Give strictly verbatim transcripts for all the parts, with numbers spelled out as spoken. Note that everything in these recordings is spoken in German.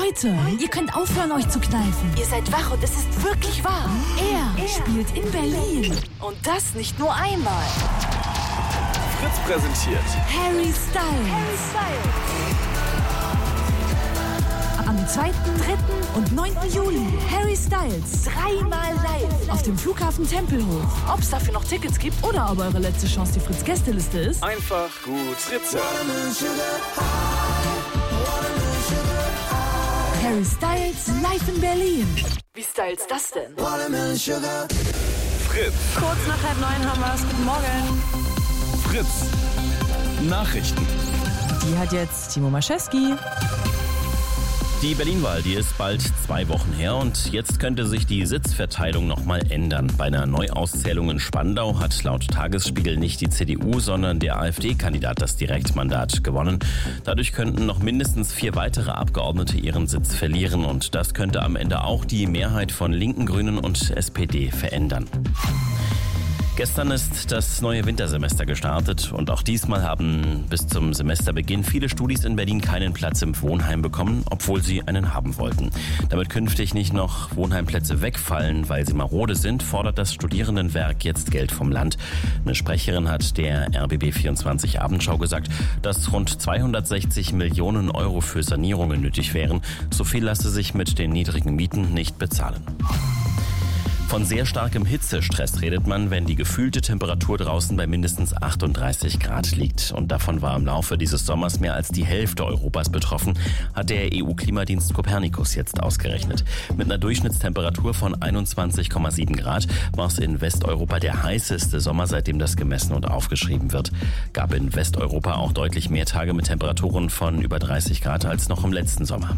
Leute, ihr könnt aufhören, euch zu kneifen. Ihr seid wach und es ist wirklich wahr. Er, er spielt in Berlin. Und das nicht nur einmal. Fritz präsentiert Harry Styles. Harry Styles. Am zweiten, dritten und neunten Juli. Harry Styles. Dreimal live. Auf dem Flughafen Tempelhof. Ob es dafür noch Tickets gibt Oder ob eure letzte Chance die Fritz-Gästeliste ist. einfach gut Fritz. Harry Styles live in Berlin. Wie styles das denn? Fritz. Kurz nach halb neun haben wir es. Guten Morgen. Fritz. Nachrichten. Die hat jetzt Timo Maschewski. Die Berlin-Wahl, die ist bald zwei Wochen her und jetzt könnte sich die Sitzverteilung nochmal ändern. Bei einer Neuauszählung in Spandau hat laut Tagesspiegel nicht die C D U, sondern der AfD-Kandidat das Direktmandat gewonnen. Dadurch könnten noch mindestens vier weitere Abgeordnete ihren Sitz verlieren und das könnte am Ende auch die Mehrheit von Linken, Grünen und S P D verändern. Gestern ist das neue Wintersemester gestartet und auch diesmal haben bis zum Semesterbeginn viele Studis in Berlin keinen Platz im Wohnheim bekommen, obwohl sie einen haben wollten. Damit künftig nicht noch Wohnheimplätze wegfallen, weil sie marode sind, fordert das Studierendenwerk jetzt Geld vom Land. Eine Sprecherin hat der R B B vierundzwanzig Abendschau gesagt, dass rund zweihundertsechzig Millionen Euro für Sanierungen nötig wären. So viel lasse sich mit den niedrigen Mieten nicht bezahlen. Von sehr starkem Hitzestress redet man, wenn die gefühlte Temperatur draußen bei mindestens achtunddreißig Grad liegt. Und davon war im Laufe dieses Sommers mehr als die Hälfte Europas betroffen, hat der E U-Klimadienst Copernicus jetzt ausgerechnet. Mit einer Durchschnittstemperatur von einundzwanzig Komma sieben Grad war es in Westeuropa der heißeste Sommer, seitdem das gemessen und aufgeschrieben wird. Gab in Westeuropa auch deutlich mehr Tage mit Temperaturen von über dreißig Grad als noch im letzten Sommer.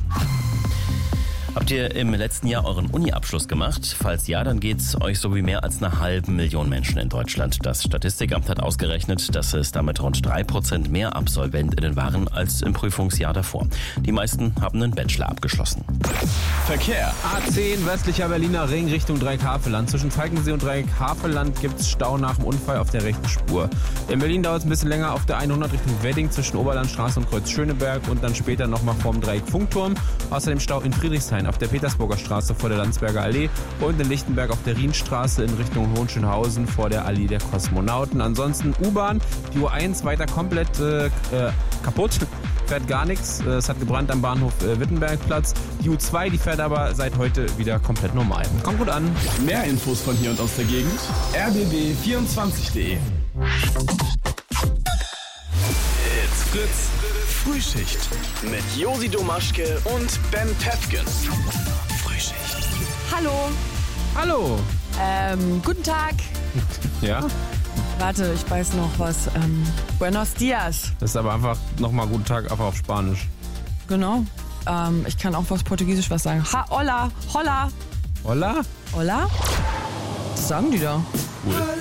Habt ihr im letzten Jahr euren Uni-Abschluss gemacht? Falls ja, dann geht's euch so wie mehr als einer halben Million Menschen in Deutschland. Das Statistikamt hat ausgerechnet, dass es damit rund drei Prozent mehr AbsolventInnen waren als im Prüfungsjahr davor. Die meisten haben einen Bachelor abgeschlossen. Verkehr. A zehn westlicher Berliner Ring Richtung Dreieck-Havelland. Zwischen Falkensee und Dreieck-Havelland gibt's Stau nach dem Unfall auf der rechten Spur. In Berlin dauert es ein bisschen länger auf der hundert Richtung Wedding zwischen Oberlandstraße und Kreuz Schöneberg und dann später nochmal vorm Dreieck-Funkturm. Außerdem Stau in Friedrichshain auf der Petersburger Straße vor der Landsberger Allee und in Lichtenberg auf der Rienstraße in Richtung Hohenschönhausen vor der Allee der Kosmonauten. Ansonsten U-Bahn, die U eins weiter komplett äh, kaputt, fährt gar nichts. Es hat gebrannt am Bahnhof äh, Wittenbergplatz. Die U zwei, die fährt aber seit heute wieder komplett normal. Kommt gut an. Mehr Infos von hier und aus der Gegend. r b b vierundzwanzig punkt de. It's Fritz. Frühschicht mit Josi Domaschke und Ben Pefken. Frühschicht. Hallo. Hallo. Ähm, guten Tag. Ja, Warte, ich weiß noch was. Ähm, Buenos dias. das ist aber einfach nochmal guten Tag, einfach auf Spanisch. Genau. Ähm, ich kann auch was Portugiesisch was sagen. Ha, hola, hola. Hola? Hola? Das sagen die da. Cool.